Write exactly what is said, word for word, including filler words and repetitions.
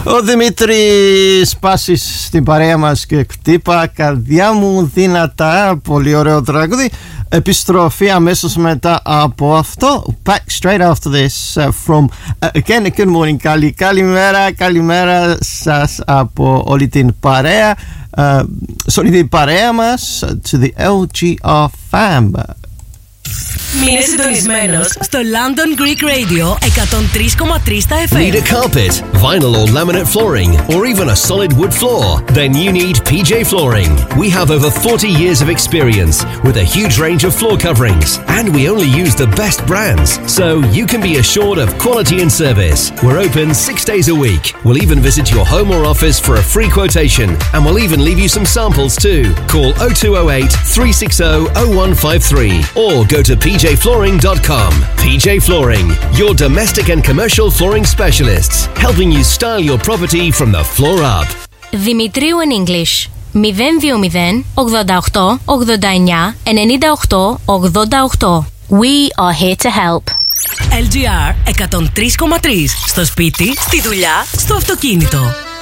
Ο Δημήτρης Πάσης στην παρέα μας και χτύπα καρδιά μου δυνατά. Πολύ ωραίο τραγούδι. Επιστροφή αμέσως μετά από αυτό. Back straight after this uh, from uh, again good morning. Καλη, καλημέρα, καλημέρα σας από όλη την παρέα. Uh, σε όλη την παρέα μας. To the L G R fam. Μείνε συντονισμένος στο London Greek Radio εκατόν τρία κόμμα τρία στα εφ εμ. Need a carpet, vinyl or laminate flooring, or even a solid wood floor? Then you need P J Flooring. We have over forty years of experience with a huge range of floor coverings, and we only use the best brands, so you can be assured of quality and service. We're open six days a week. We'll even visit your home or office for a free quotation, and we'll even leave you some samples too. Call oh two oh eight, three six oh, oh one five three or go to p j flooring dot com. P J Flooring, your domestic and commercial flooring specialists, helping you style your property from the floor up. Δημητρίου in English. μηδέν δύο μηδέν ογδόντα οκτώ ογδόντα εννιά ενενήντα οκτώ ογδόντα οκτώ. We are here to help. L G R εκατόν τρία κόμμα τρία. Στο σπίτι, στη δουλειά, στο αυτοκίνητο.